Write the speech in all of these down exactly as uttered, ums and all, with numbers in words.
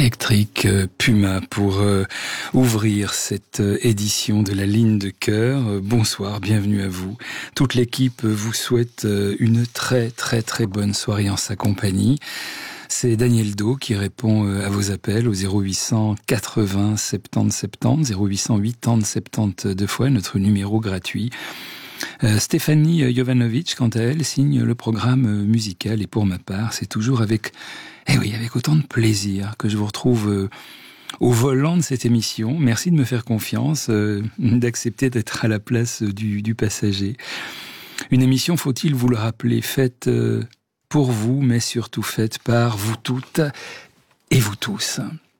Électrique Puma pour euh, ouvrir cette euh, édition de la ligne de cœur. Euh, bonsoir, bienvenue à vous. Toute l'équipe vous souhaite euh, une très très très bonne soirée en sa compagnie. C'est Daniel Do qui répond euh, à vos appels au zéro huit cent quatre-vingts soixante-dix soixante-dix, zéro huit cent quatre-vingts soixante-dix deux fois, notre numéro gratuit. Euh, Stéphanie Jovanovic, quant à elle, signe le programme musical et pour ma part, c'est toujours avec, eh oui, avec autant de plaisir que je vous retrouve euh, au volant de cette émission. Merci de me faire confiance, euh, d'accepter d'être à la place du, du passager. Une émission, faut-il vous le rappeler, faite euh, pour vous, mais surtout faite par vous toutes et vous tous.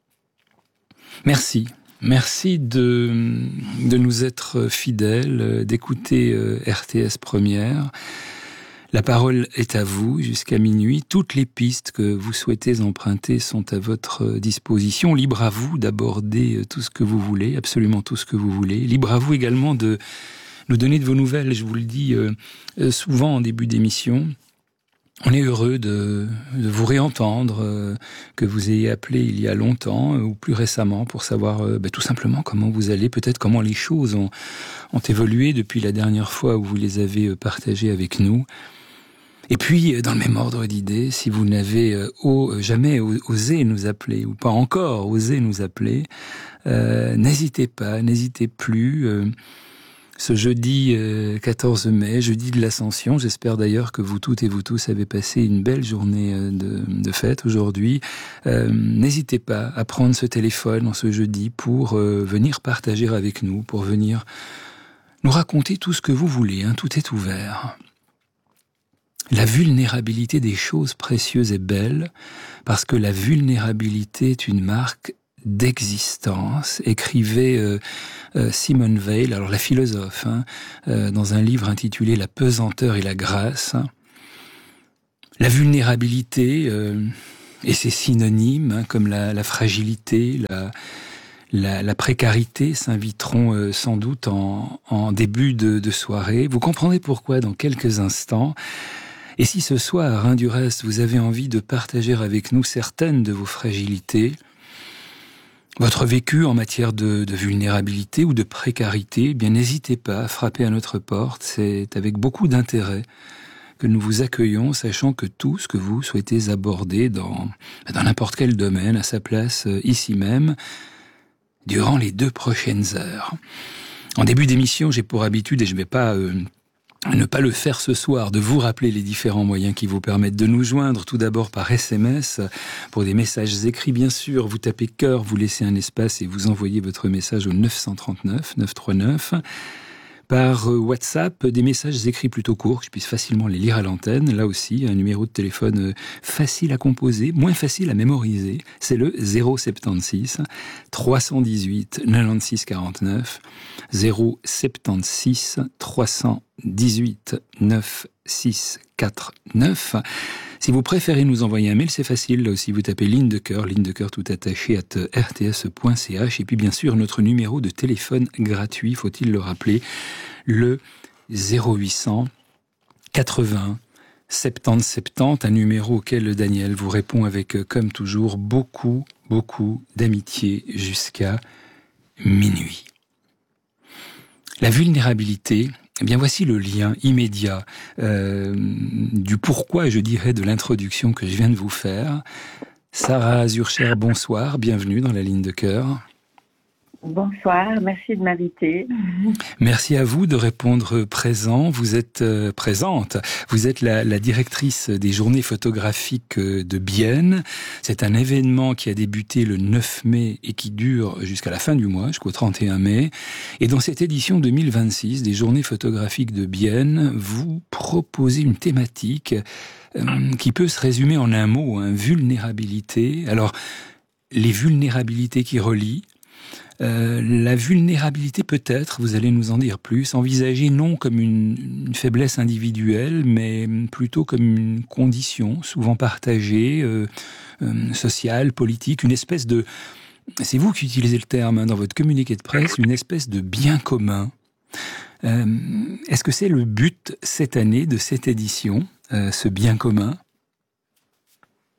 Merci. Merci de, de nous être fidèles, d'écouter R T S Première. La parole est à vous jusqu'à minuit. Toutes les pistes que vous souhaitez emprunter sont à votre disposition. Libre à vous d'aborder tout ce que vous voulez, absolument tout ce que vous voulez. Libre à vous également de nous donner de vos nouvelles. Je vous le dis souvent en début d'émission. On est heureux de, de vous réentendre, euh, que vous ayez appelé il y a longtemps euh, ou plus récemment pour savoir euh, bah, tout simplement comment vous allez, peut-être comment les choses ont, ont évolué depuis la dernière fois où vous les avez euh, partagées avec nous. Et puis, euh, dans le même ordre d'idées, si vous n'avez euh, oh, jamais osé nous appeler ou pas encore osé nous appeler, euh, n'hésitez pas, n'hésitez plus. Euh, Ce jeudi euh, quatorze mai, jeudi de l'Ascension, j'espère d'ailleurs que vous toutes et vous tous avez passé une belle journée euh, de, de fête aujourd'hui. Euh, n'hésitez pas à prendre ce téléphone en ce jeudi pour euh, venir partager avec nous, pour venir nous raconter tout ce que vous voulez, hein, tout est ouvert. La vulnérabilité des choses précieuses est belle, parce que la vulnérabilité est une marque d'existence, écrivait euh, euh, Simone Weil, alors la philosophe, hein, euh, dans un livre intitulé La pesanteur et la grâce. La vulnérabilité euh, et ses synonymes, hein, comme la, la fragilité, la, la, la précarité, s'inviteront euh, sans doute en, en début de, de soirée. Vous comprendrez pourquoi dans quelques instants. Et si ce soir, hein, du reste, vous avez envie de partager avec nous certaines de vos fragilités, votre vécu en matière de, de vulnérabilité ou de précarité, eh bien n'hésitez pas à frapper à notre porte. C'est avec beaucoup d'intérêt que nous vous accueillons, sachant que tout ce que vous souhaitez aborder dans, dans n'importe quel domaine, à sa place ici même, durant les deux prochaines heures. En début d'émission, j'ai pour habitude, et je ne vais pas... Euh, ne pas le faire ce soir, de vous rappeler les différents moyens qui vous permettent de nous joindre, tout d'abord par S M S, pour des messages écrits bien sûr, vous tapez cœur, vous laissez un espace et vous envoyez votre message au neuf cent trente-neuf neuf cent trente-neuf. Par WhatsApp, des messages écrits plutôt courts, que je puisse facilement les lire à l'antenne. Là aussi, un numéro de téléphone facile à composer, moins facile à mémoriser. C'est le zéro soixante-seize trois cent dix-huit quatre-vingt-seize quarante-neuf. zéro soixante-seize trois cent dix-huit quatre-vingt-seize quarante-neuf. Si vous préférez nous envoyer un mail, c'est facile. Là aussi, vous tapez ligne de cœur, ligne de cœur tout attaché à r t s point c h. Et puis, bien sûr, notre numéro de téléphone gratuit, faut-il le rappeler, le zéro huit cent quatre-vingts soixante-dix soixante-dix, un numéro auquel Daniel vous répond avec, comme toujours, beaucoup, beaucoup d'amitié jusqu'à minuit. La vulnérabilité, eh bien, voici le lien immédiat euh, du pourquoi, je dirais, de l'introduction que je viens de vous faire. Sarah Zurcher, bonsoir, bienvenue dans la ligne de cœur. Bonsoir, merci de m'inviter. Merci à vous de répondre présent. Vous êtes euh, présente. Vous êtes la, la directrice des journées photographiques de Bienne. C'est un événement qui a débuté le neuf mai et qui dure jusqu'à la fin du mois, jusqu'au trente et un mai. Et dans cette édition deux mille vingt-six des journées photographiques de Bienne, vous proposez une thématique euh, qui peut se résumer en un mot, hein, vulnérabilité. Alors, les vulnérabilités qui relient, Euh, la vulnérabilité peut-être, vous allez nous en dire plus, envisagée non comme une, une faiblesse individuelle, mais plutôt comme une condition souvent partagée, euh, euh, sociale, politique, une espèce de, c'est vous qui utilisez le terme hein, dans votre communiqué de presse, une espèce de bien commun. Euh, est-ce que c'est le but cette année de cette édition, euh, ce bien commun ?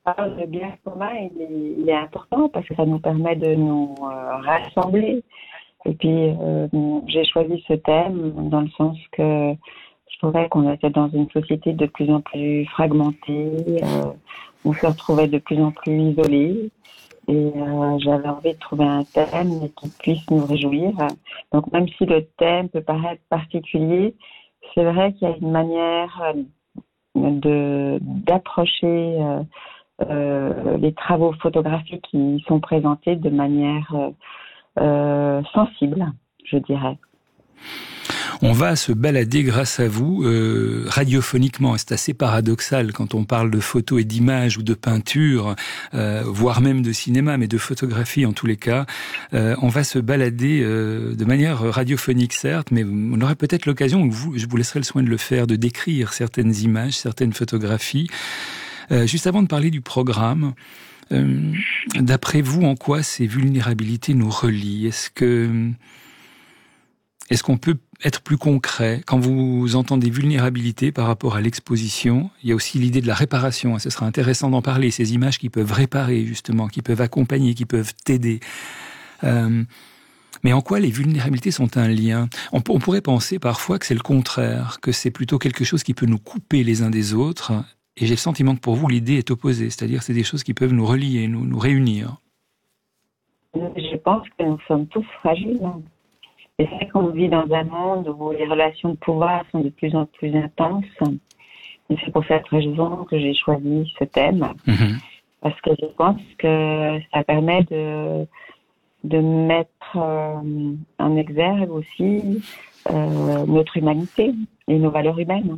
Alors, le bien commun, il est, il est important parce que ça nous permet de nous euh, rassembler. Et puis, euh, j'ai choisi ce thème dans le sens que je trouvais qu'on était dans une société de plus en plus fragmentée, euh, on se retrouvait de plus en plus isolés. Et euh, j'avais envie de trouver un thème qui puisse nous réjouir. Donc, même si le thème peut paraître particulier, c'est vrai qu'il y a une manière de d'approcher euh, euh, les travaux photographiques qui sont présentés de manière euh, euh, sensible, je dirais. On va se balader grâce à vous euh, radiophoniquement. C'est assez paradoxal quand on parle de photos et d'images ou de peinture, euh, voire même de cinéma, mais de photographie en tous les cas. Euh, on va se balader euh, de manière radiophonique, certes, mais on aura peut-être l'occasion, vous, je vous laisserai le soin de le faire, de décrire certaines images, certaines photographies. Euh, juste avant de parler du programme, euh, d'après vous, en quoi ces vulnérabilités nous relient ? Est-ce que Est-ce qu'on peut être plus concret ? Quand vous entendez vulnérabilité par rapport à l'exposition, il y a aussi l'idée de la réparation. Ce sera intéressant d'en parler, ces images qui peuvent réparer, justement, qui peuvent accompagner, qui peuvent t'aider. Euh, mais en quoi les vulnérabilités sont un lien ? on, on pourrait penser parfois que c'est le contraire, que c'est plutôt quelque chose qui peut nous couper les uns des autres. Et j'ai le sentiment que pour vous, l'idée est opposée. C'est-à-dire que c'est des choses qui peuvent nous relier, nous, nous réunir. Je pense que nous sommes tous fragiles. C'est vrai qu'on vit dans un monde où les relations de pouvoir sont de plus en plus intenses. Et c'est pour cette raison que j'ai choisi ce thème. Mmh. Parce que je pense que ça permet de, de mettre euh, en exergue aussi euh, notre humanité et nos valeurs humaines.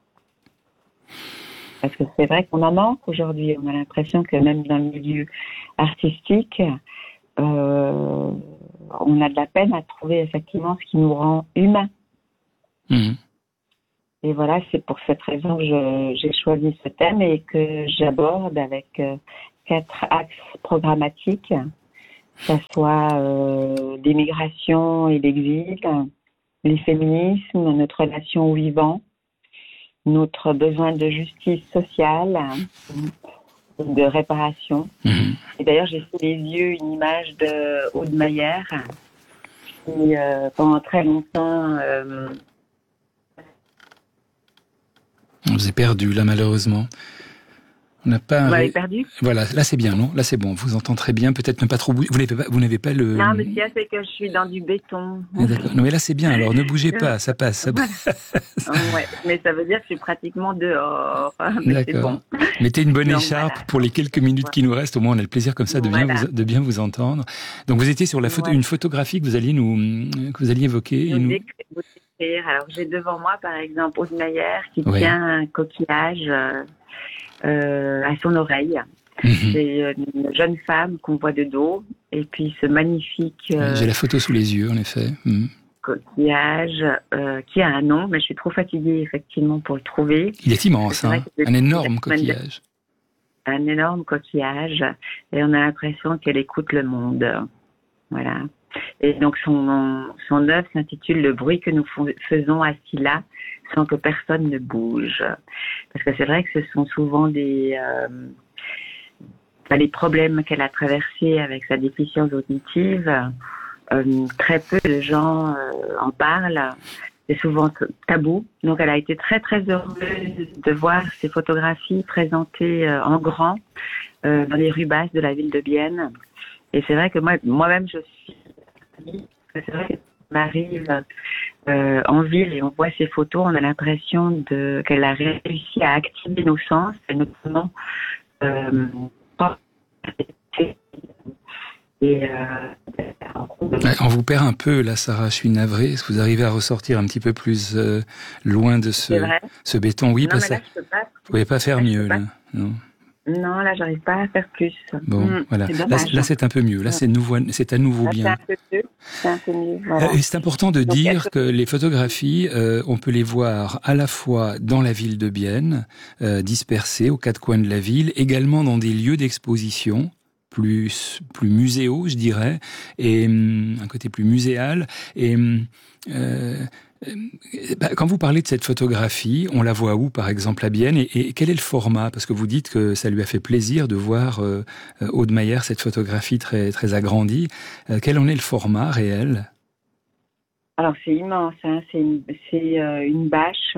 Parce que c'est vrai qu'on en manque aujourd'hui. On a l'impression que même dans le milieu artistique, euh, on a de la peine à trouver effectivement ce qui nous rend humains. Mmh. Et voilà, c'est pour cette raison que je, j'ai choisi ce thème et que j'aborde avec euh, quatre axes programmatiques, que ce soit euh, l'immigration et l'exil, les féminismes, notre relation au vivant, notre besoin de justice sociale, de réparation. Mmh. Et d'ailleurs, j'ai sous les yeux une image de Aude Mayer qui, euh, pendant très longtemps... Euh... On vous est perdu, là, malheureusement. On n'a pas... Vous m'avez perdu ? Voilà, là, c'est bien, non ? Là, c'est bon, on vous entend très bien. Peut-être ne pas trop bouger. Vous n'avez pas, vous n'avez pas le... Non, mais ce qu'il y a, c'est que je suis dans du béton. Ah, d'accord. Non, mais là, c'est bien, alors ne bougez pas, ça passe. Ça passe. Ouais, mais ça veut dire que je suis pratiquement dehors. Mais d'accord. C'est bon. Mettez une bonne Donc, écharpe voilà. pour les quelques minutes voilà. qui nous restent. Au moins, on a le plaisir comme ça de, voilà. bien, vous, de bien vous entendre. Donc, vous étiez sur la photo, ouais. une photographie que vous alliez, nous, que vous alliez évoquer. Vous et nous... décrire. Alors, j'ai devant moi, par exemple, Aude Mayer qui ouais. tient un coquillage euh, euh, à son oreille. Mmh. C'est une jeune femme qu'on voit de dos, et puis ce magnifique... Euh, J'ai la photo sous les yeux, en effet. Mmh. Coquillage, euh, qui a un nom, mais je suis trop fatiguée, effectivement, pour le trouver. Il est immense, hein, un énorme coquillage. Un énorme coquillage, et on a l'impression qu'elle écoute le monde. Voilà. Et donc, son, son œuvre s'intitule « Le bruit que nous faisons assis là, sans que personne ne bouge ». Parce que c'est vrai que ce sont souvent des... Euh, les problèmes qu'elle a traversés avec sa déficience auditive, euh, très peu de gens euh, en parlent. C'est souvent tabou. Donc, elle a été très, très heureuse de voir ces photographies présentées euh, en grand euh, dans les rues basses de la ville de Bienne. Et c'est vrai que moi, moi-même, je suis... C'est vrai qu'on arrive euh, en ville et on voit ces photos, on a l'impression de, qu'elle a réussi à activer nos sens, et notamment... Euh, Et euh, on vous perd un peu là, Sarah, je suis navrée. Est-ce que vous arrivez à ressortir un petit peu plus euh, loin de ce, ce béton ? Oui, non, parce que là, je peux pas. Vous pouvez pas faire là, mieux, pas. là. Non. Non, là, j'arrive pas à faire plus. Bon, mmh, voilà. C'est là, là, c'est un peu mieux. Là, c'est, nouveau, c'est à nouveau là, bien. C'est un peu mieux. C'est un peu mieux. Voilà. Et c'est important de Donc, dire que... que les photographies, euh, on peut les voir à la fois dans la ville de Bienne, euh, dispersées aux quatre coins de la ville, également dans des lieux d'exposition. plus plus muséaux, je dirais, et hum, un côté plus muséal. Et euh, Quand vous parlez de cette photographie, on la voit où, par exemple, à Bienne, et, et quel est le format? Parce que vous dites que ça lui a fait plaisir de voir euh, Aude Mayer, cette photographie très, très agrandie. Euh, quel en est le format réel? Alors, c'est immense, hein. c'est, une, c'est euh, une bâche.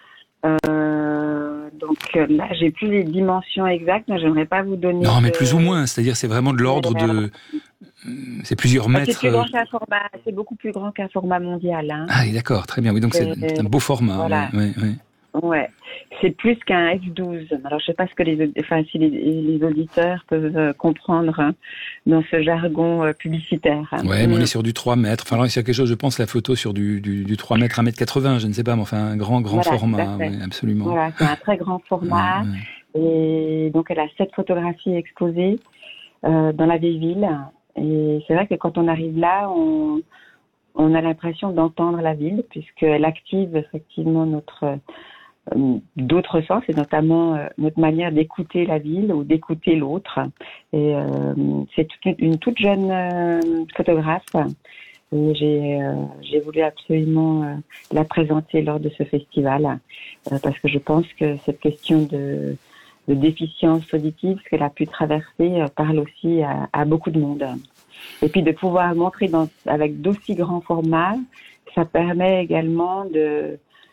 Euh, donc là, j'ai plus les dimensions exactes, mais j'aimerais pas vous donner... Non, mais de... plus ou moins, c'est-à-dire c'est vraiment de l'ordre de... C'est plusieurs mètres. C'est, plus grand qu'un format, c'est beaucoup plus grand qu'un format mondial. Hein. Ah, d'accord, très bien. Oui, donc c'est, c'est un beau format. Voilà. Ouais, ouais, ouais. Ouais. C'est plus qu'un F douze. Alors, je sais pas ce que les, enfin, si les, les auditeurs peuvent comprendre hein, dans ce jargon euh, publicitaire. Hein. Ouais, mais on est sur du trois mètres. Enfin, alors, il y a quelque chose, je pense, la photo sur du, du, du trois mètres, un mètre quatre-vingts, je ne sais pas, mais enfin, un grand, grand voilà, format. Ouais, absolument. Voilà, c'est un très grand format. Ouais, ouais. Et donc, elle a sept photographies exposées euh, dans la vieille ville. Et c'est vrai que quand on arrive là, on, on a l'impression d'entendre la ville, puisqu'elle active effectivement notre, euh, d'autres sens, et notamment euh, notre manière d'écouter la ville ou d'écouter l'autre. Et euh, c'est toute une, une toute jeune euh, photographe. Et j'ai, euh, j'ai voulu absolument euh, la présenter lors de ce festival, euh, parce que je pense que cette question de de déficience auditive, ce qu'elle a pu traverser, euh, parle aussi à, à beaucoup de monde. Et puis de pouvoir montrer dans, avec d'aussi grands formats, ça permet également de,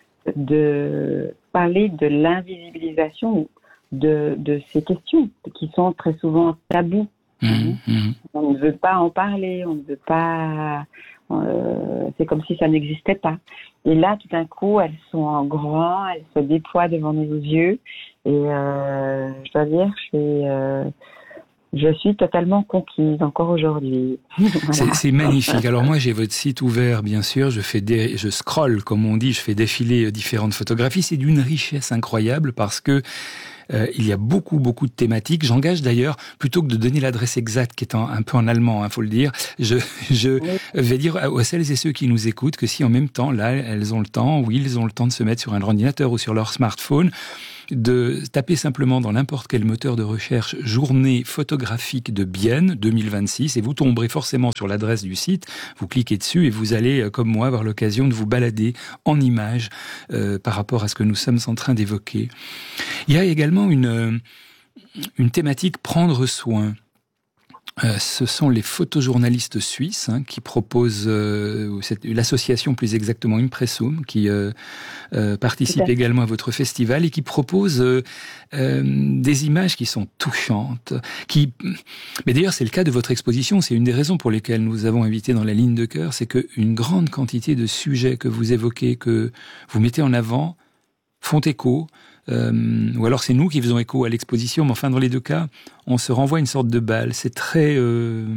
de parler de l'invisibilisation de, de ces questions qui sont très souvent tabous. Mmh, mmh. On ne veut pas en parler, on ne veut pas... Euh, c'est comme si ça n'existait pas. Et là, tout d'un coup, elles sont en grand, elles se déploient devant nos yeux. Et euh, je dois dire, je suis, euh, je suis totalement conquise encore aujourd'hui. Voilà. C'est, c'est magnifique. Alors moi, j'ai votre site ouvert, bien sûr. Je fais des, je scrolle, comme on dit, je fais défiler différentes photographies. C'est d'une richesse incroyable parce que Euh, il y a beaucoup, beaucoup de thématiques. J'engage d'ailleurs, plutôt que de donner l'adresse exacte, qui est en, un peu en allemand, hein, faut le dire, je, je oui. vais dire à, à celles et ceux qui nous écoutent que si en même temps, là, elles ont le temps, ou ils ont le temps de se mettre sur un ordinateur ou sur leur smartphone, de taper simplement dans n'importe quel moteur de recherche « Journée photographique de Bienne deux mille vingt-six » et vous tomberez forcément sur l'adresse du site, vous cliquez dessus et vous allez, comme moi, avoir l'occasion de vous balader en images euh, par rapport à ce que nous sommes en train d'évoquer. Il y a également une, une thématique « Prendre soin ». Euh, ce sont les photojournalistes suisses hein, qui proposent euh, cette, l'association plus exactement Impressum qui euh, euh, participe également à votre festival et qui propose euh, euh, des images qui sont touchantes. Qui, mais d'ailleurs c'est le cas de votre exposition. C'est une des raisons pour lesquelles nous avons invité dans la ligne de cœur, c'est que une grande quantité de sujets que vous évoquez, que vous mettez en avant, font écho. Euh, ou alors c'est nous qui faisons écho à l'exposition, mais enfin dans les deux cas, on se renvoie une sorte de balle. C'est très, euh,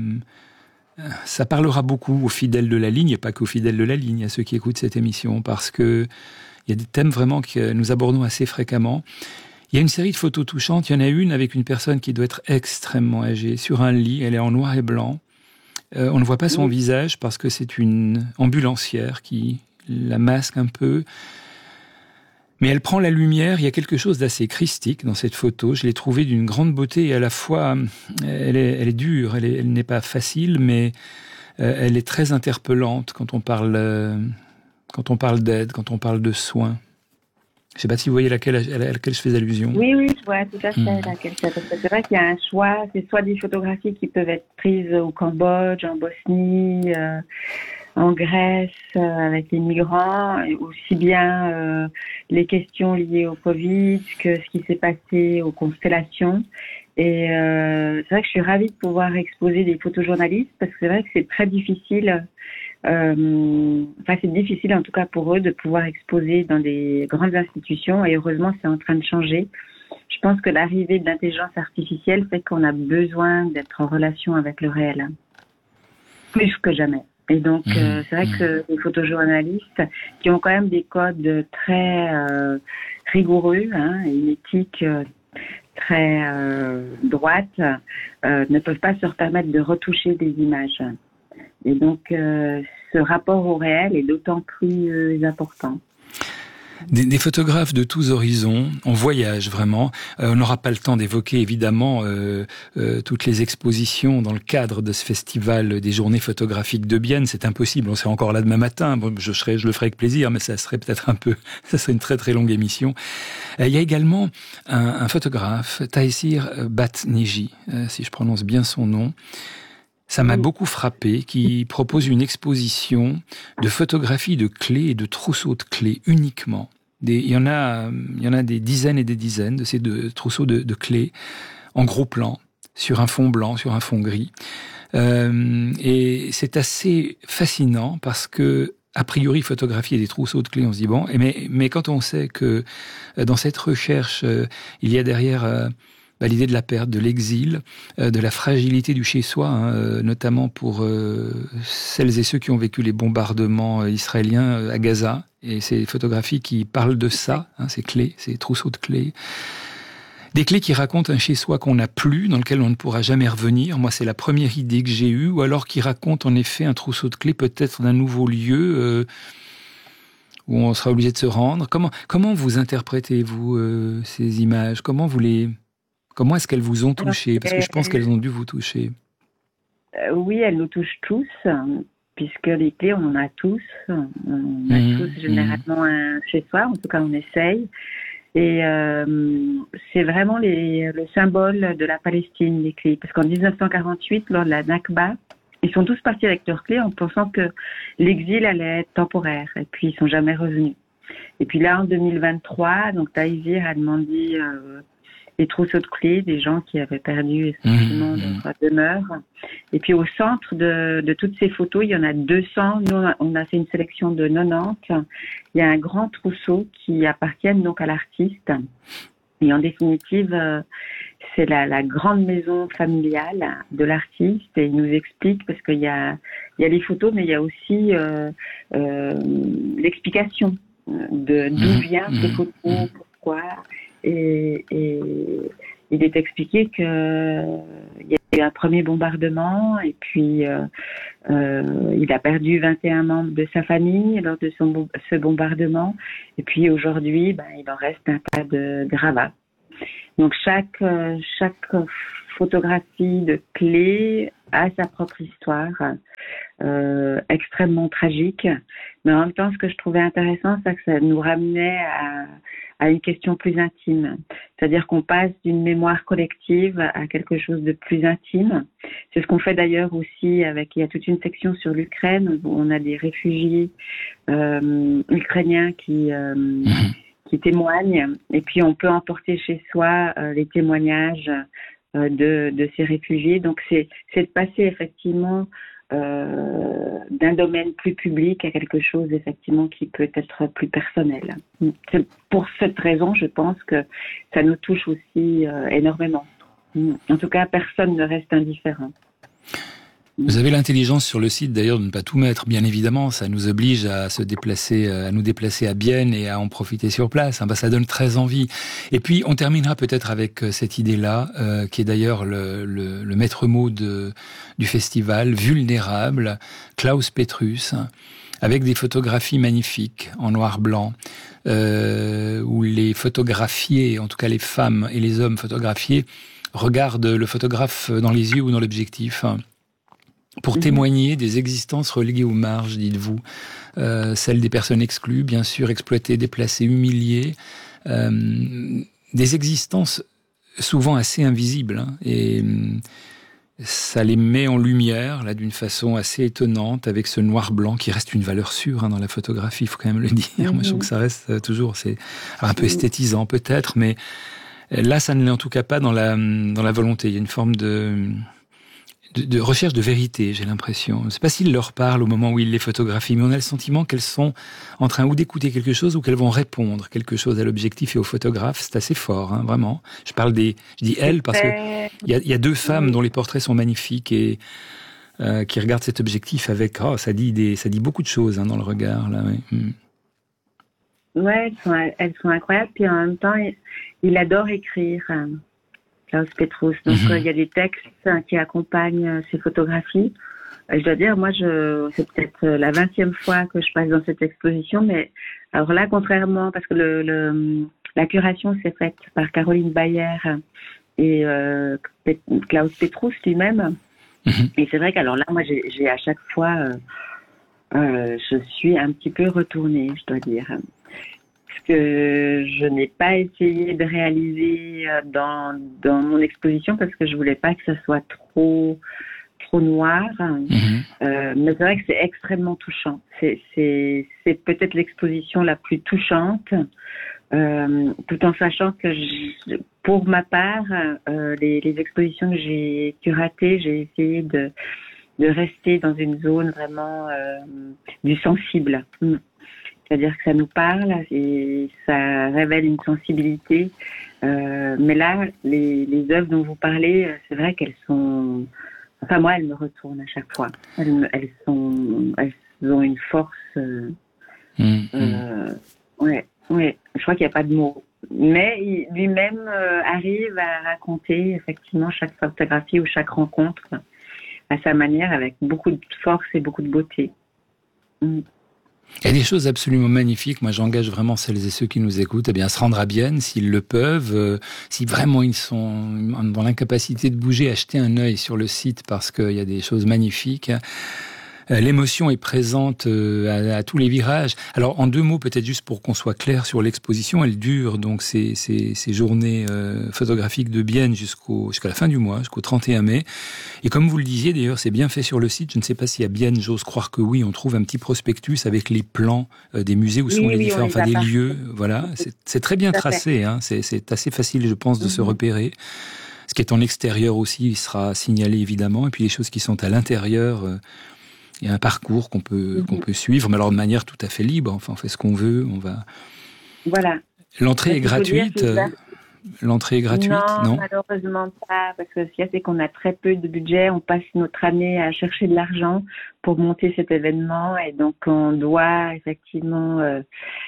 ça parlera beaucoup aux fidèles de la ligne, et pas qu'aux fidèles de la ligne, à ceux qui écoutent cette émission, parce que il y a des thèmes vraiment que nous abordons assez fréquemment. Il y a une série de photos touchantes. Il y en a une avec une personne qui doit être extrêmement âgée, sur un lit. Elle est en noir et blanc. Euh, on ne voit pas son oui. visage parce que c'est une ambulancière qui la masque un peu. Mais elle prend la lumière, il y a quelque chose d'assez christique dans cette photo. Je l'ai trouvée d'une grande beauté et à la fois, elle est, elle est dure, elle, est, elle n'est pas facile, mais euh, elle est très interpellante quand on parle, euh, quand on parle d'aide, quand on parle de soins. Je ne sais pas si vous voyez laquelle, à laquelle je fais allusion. Oui, oui, je vois tout à fait mmh. laquelle ça. C'est vrai qu'il y a un choix, c'est soit des photographies qui peuvent être prises au Cambodge, en Bosnie, euh, en Grèce, euh, avec les migrants, aussi bien euh, les questions liées au Covid que ce qui s'est passé aux constellations. Et euh, c'est vrai que je suis ravie de pouvoir exposer des photojournalistes parce que c'est vrai que c'est très difficile, euh, enfin c'est difficile en tout cas pour eux de pouvoir exposer dans des grandes institutions et heureusement c'est en train de changer. Je pense que l'arrivée de l'intelligence artificielle fait qu'on a besoin d'être en relation avec le réel, plus que jamais. Et donc, mmh, euh, c'est vrai mmh. que les photojournalistes qui ont quand même des codes très euh, rigoureux, hein, et une éthique euh, très euh, droite, euh, ne peuvent pas se permettre de retoucher des images. Et donc, euh, ce rapport au réel est d'autant plus euh, important. Des, des photographes de tous horizons, on voyage vraiment. Euh, on n'aura pas le temps d'évoquer évidemment euh, euh, toutes les expositions dans le cadre de ce festival des journées photographiques de Bienne. C'est impossible, on serait encore là demain matin. Bon, je, serais, je le ferai avec plaisir, mais ça serait peut-être un peu, ça serait une très très longue émission. Euh, il y a également un, un photographe, Taïsir Batneji, euh, si je prononce bien son nom. Ça m'a beaucoup frappé, qui propose une exposition de photographies de clés et de trousseaux de clés uniquement. Des, il y en a, il y en a des dizaines et des dizaines de ces deux trousseaux de, de clés en gros plan, sur un fond blanc, sur un fond gris. Euh, et c'est assez fascinant parce que, a priori, photographier des trousseaux de clés, on se dit bon, mais, mais quand on sait que dans cette recherche, il y a derrière Bah, l'idée de la perte, de l'exil, euh, de la fragilité du chez-soi, hein, euh, notamment pour euh, celles et ceux qui ont vécu les bombardements euh, israéliens euh, à Gaza. Et ces photographies qui parlent de ça, hein, ces clés, ces trousseaux de clés. Des clés qui racontent un chez-soi qu'on n'a plus, dans lequel on ne pourra jamais revenir. Moi, c'est la première idée que j'ai eue. Ou alors qui raconte en effet un trousseau de clés peut-être d'un nouveau lieu euh, où on sera obligé de se rendre. Comment, comment vous interprétez-vous euh, ces images ? Comment vous les... Comment est-ce qu'elles vous ont touché ? Parce que je pense qu'elles ont dû vous toucher. Euh, oui, elles nous touchent tous, puisque les clés, on en a tous. On a mmh, tous généralement mmh. un chez soi, en tout cas on essaye. Et euh, c'est vraiment les, le symbole de la Palestine, les clés. Parce qu'en dix-neuf cent quarante-huit, lors de la Nakba, ils sont tous partis avec leurs clés en pensant que l'exil allait être temporaire. Et puis ils sont jamais revenus. Et puis là, en deux mille vingt-trois, donc Taïsir a demandé... Euh, les trousseaux de clés, des gens qui avaient perdu essentiellement mmh. leur demeure. Et puis au centre de, de toutes ces photos, il y en a deux cents. Nous, on a fait une sélection de quatre-vingt-dix. Il y a un grand trousseau qui appartient donc à l'artiste. Et en définitive, c'est la, la grande maison familiale de l'artiste. Et il nous explique, parce qu'il y a, il y a les photos, mais il y a aussi euh, euh, l'explication de d'où viennent ces photos, pourquoi... Et, et il est expliqué qu'il y a eu un premier bombardement et puis euh, euh, il a perdu vingt et un membres de sa famille lors de son, ce bombardement. Et puis aujourd'hui, ben, il en reste un tas de gravats. Donc chaque, chaque photographie de clé a sa propre histoire, euh, extrêmement tragique. Mais en même temps, ce que je trouvais intéressant, c'est que ça nous ramenait à, à une question plus intime. C'est-à-dire qu'on passe d'une mémoire collective à quelque chose de plus intime. C'est ce qu'on fait d'ailleurs aussi avec, il y a toute une section sur l'Ukraine où on a des réfugiés euh, ukrainiens qui... Euh, qui témoignent, et puis on peut emporter chez soi euh, les témoignages euh, de, de ces réfugiés. Donc c'est, c'est de passer effectivement euh, d'un domaine plus public à quelque chose effectivement qui peut être plus personnel. C'est pour cette raison, je pense que ça nous touche aussi euh, énormément. En tout cas, personne ne reste indifférent. Vous avez l'intelligence sur le site d'ailleurs de ne pas tout mettre, bien évidemment, ça nous oblige à se déplacer, à nous déplacer à Bienne et à en profiter sur place. Bah, ça donne très envie. Et puis on terminera peut-être avec cette idée-là, euh, qui est d'ailleurs le, le, le maître mot de, du festival, Vulnérable, Klaus Petrus, avec des photographies magnifiques en noir-blanc, euh, où les photographiés, en tout cas les femmes et les hommes photographiés, regardent le photographe dans les yeux ou dans l'objectif, pour mmh. témoigner des existences reléguées aux marges, dites-vous, euh, celles des personnes exclues, bien sûr, exploitées, déplacées, humiliées, euh, des existences souvent assez invisibles, hein, et ça les met en lumière, là, d'une façon assez étonnante, avec ce noir-blanc qui reste une valeur sûre, hein, dans la photographie, il faut quand même le dire. Mmh. Moi, je trouve que ça reste toujours, c'est un peu esthétisant peut-être, mais là, ça ne l'est en tout cas pas dans la, dans la volonté. Il y a une forme de... De, de recherche de vérité, j'ai l'impression. Je ne sais pas s'il leur parle au moment où il les photographie, mais on a le sentiment qu'elles sont en train ou d'écouter quelque chose ou qu'elles vont répondre quelque chose à l'objectif et au photographe. C'est assez fort, hein, vraiment. Je parle des, je dis elles parce que il y a, y a deux femmes dont les portraits sont magnifiques et euh, qui regardent cet objectif avec, oh, ça dit des, ça dit beaucoup de choses, hein, dans le regard là. Oui. Mm. Ouais, elles sont, elles sont incroyables. Puis en même temps, il, il adore écrire. Klaus Petrus. Donc, il mmh. euh, y a des textes hein, qui accompagnent euh, ces photographies. Je dois dire, moi, je, c'est peut-être la vingtième fois que je passe dans cette exposition, mais alors là, contrairement, parce que le, le la curation s'est faite par Caroline Bayer et euh, Klaus Petrus lui-même. Mm-hmm. Et c'est vrai qu'alors là, moi, j'ai, j'ai à chaque fois, euh, euh, je suis un petit peu retournée, je dois dire. Parce que je n'ai pas essayé de réaliser dans, dans mon exposition parce que je voulais pas que ça soit trop... trop noir, mmh. euh, mais c'est vrai que c'est extrêmement touchant. C'est, c'est, c'est peut-être l'exposition la plus touchante, euh, tout en sachant que je, pour ma part, euh, les, les expositions que j'ai curatées, j'ai essayé de, de rester dans une zone vraiment euh, du sensible. Mmh. C'est-à-dire que ça nous parle et ça révèle une sensibilité. Euh, mais là, les, les œuvres dont vous parlez, c'est vrai qu'elles sont... Enfin, moi, elles me retournent à chaque fois. Elles, elles, sont, elles ont une force. Euh, mmh, euh, ouais, ouais. Je crois qu'il n'y a pas de mots. Mais il, lui-même euh, arrive à raconter effectivement chaque photographie ou chaque rencontre à sa manière, avec beaucoup de force et beaucoup de beauté. Mmh. Il y a des choses absolument magnifiques. Moi, j'engage vraiment celles et ceux qui nous écoutent, eh bien, à se rendre à Bienne, s'ils le peuvent. Euh, si vraiment ils sont dans l'incapacité de bouger, acheter un œil sur le site parce qu'il y a des choses magnifiques. L'émotion est présente à, à tous les virages. Alors, en deux mots, peut-être juste pour qu'on soit clair sur l'exposition, elle dure donc ces, ces, ces journées euh, photographiques de Bienne jusqu'au, jusqu'à la fin du mois, jusqu'au trente et un mai. Et comme vous le disiez, d'ailleurs, c'est bien fait sur le site. Je ne sais pas si à Bienne, j'ose croire que oui, on trouve un petit prospectus avec les plans euh, des musées où oui, sont les oui, différents, enfin des lieux. Voilà, c'est, c'est très bien tracé. Hein. C'est, c'est assez facile, je pense, de mm-hmm. se repérer. Ce qui est en extérieur aussi, il sera signalé évidemment. Et puis les choses qui sont à l'intérieur. Euh, Il y a un parcours qu'on peut, mmh. qu'on peut suivre, mais alors de manière tout à fait libre. Enfin, on fait ce qu'on veut. On va. Voilà. L'entrée est gratuite. Euh, l'entrée est gratuite, non, non malheureusement pas, parce que ce qu'il y a, c'est qu'on a très peu de budget. On passe notre année à chercher de l'argent pour monter cet événement, et donc on doit effectivement euh,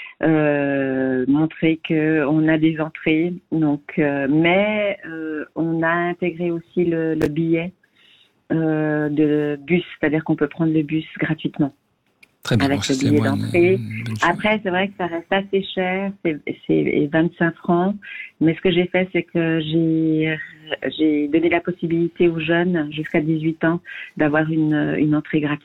euh, montrer que on a des entrées. Donc, euh, mais euh, on a intégré aussi le, le billet. Euh, de bus, c'est-à-dire qu'on peut prendre le bus gratuitement. Très bien, avec le billet d'entrée. Après, c'est vrai que ça reste assez cher, c'est, c'est vingt-cinq francs, mais ce que j'ai fait, c'est que j'ai, j'ai donné la possibilité aux jeunes jusqu'à dix-huit ans d'avoir une, une entrée gratuite.